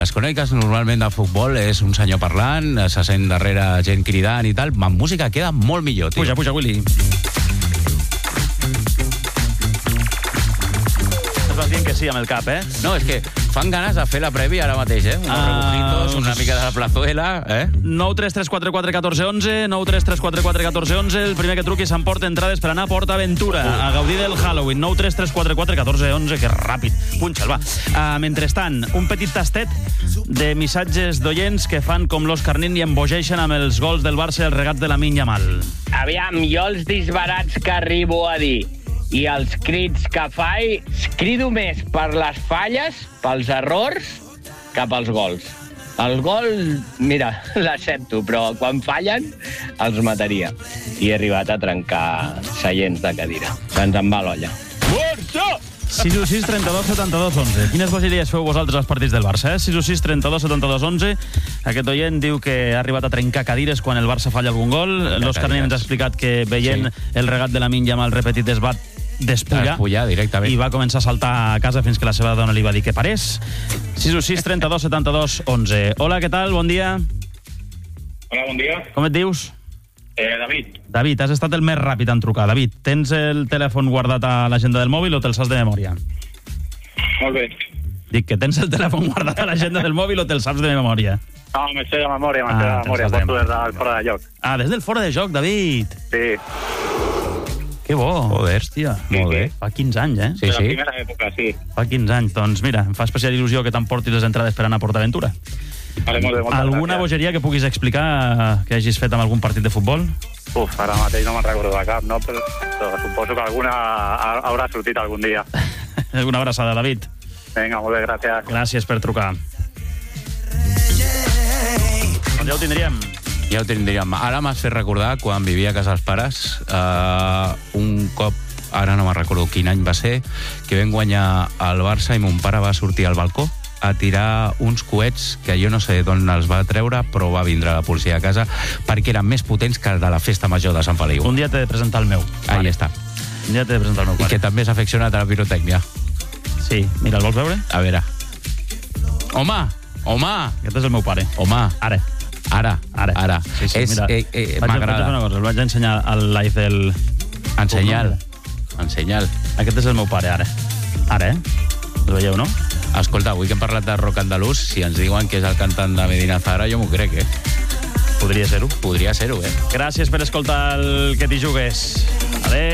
Les cròniques normalment de futbol és un senyor parlant, se sent darrere gent cridant i tal, amb música queda molt millor, tio. Puja, Willy. Estàs dient que sí amb el cap, eh? No, és que fan ganes de fer la prèvia ara mateix, eh? Unos rebujitos, una mica de la plazuela, eh? 933441411, 933441411, el primer que truqui s'emporta entrades per anar a Port Aventura, a gaudir del Halloween. 933441411, que ràpid. Punxa'l, va. Mentrestant, un petit tastet de missatges d'oients que fan com l'Òscar Nin i embogeixen amb els gols del Barça i els regats de Lamine Yamal. Aviam, jo els disbarats que arribo a dir i els crits que faig, crido més per les falles, pels errors, que pels gols. El gol, mira, l'accepto, però quan fallen els mataria. I he arribat a trencar seients de cadira. Ens en va l'olla. Força! 616 32 72 11. Quines bogeries feu vosaltres als partits del Barça, eh? 616 32 72 11. Aquest oient diu que ha arribat a trencar cadires quan el Barça falla algun gol. L'Òscar Nin ens ha explicat que veient el regat de Lamine Yamal repetit es va despullar directament i va començar a saltar a casa fins que la seva dona li va dir que parés. 616 32 72 11. Hola, què tal? Bon dia. Hola, bon dia. Com et dius? David. David, has estat el més ràpid en trucar. David, tens el telèfon guardat a l'agenda del mòbil o te'l saps de memòria? Molt bé. Dic que tens el telèfon guardat a l'agenda del mòbil o te'l saps de memòria? No, me sé de memòria, porto des del fora de joc. Ah, des del fora de joc, David. Sí. Que bo. Joder, hòstia. Molt bé. Fa 15 anys, eh? Sí, De la sí. primera època, sí. Fa 15 anys. Doncs mira, em fa especial il·lusió que t'emportis les entrades per anar a Port Aventura. Vale, molt bé, moltes Alguna gràcies. bogeria que puguis explicar que hagis fet amb algun partit de futbol? Uf, ara mateix no me'n recordo de cap, no? Però suposo que alguna haurà sortit algun dia. Una abraçada, David. Vinga, molt bé, gràcies. Gràcies per trucar. Doncs ja ho tindríem. Ja ho tindríem. Ara m'has fet recordar quan vivia a casa dels pares, un cop, ara no me'n recordo quin any va ser, que vam guanyar el Barça i mon pare va sortir al balcó a tirar uns coets que jo no sé d'on els va treure, però va vindre la policia a casa perquè eren més potents que el de la festa major de Sant Feliu. Un dia t'he de presentar el meu. Ahí està. Un dia t'he de presentar el meu I pare. que també s'ha afeccionat a la pirotècnia. Sí, mira, el vols veure? A veure. Home! Aquest és el meu pare. Home! Ara. Sí, És, mira, vaig a fer m'agrada. una cosa, el vaig a ensenyar al live del... Ensenyal. Aquest és el meu pare, ara. Ara, el veieu, no? Escolta, avui que hem parlat de rock andalús, si ens diuen que és el cantant de Medina Zahara, jo m'ho crec, eh? Podria ser-ho. Podria ser-ho, eh? Gràcies per escoltar el Que t'hi jugues. Adéu.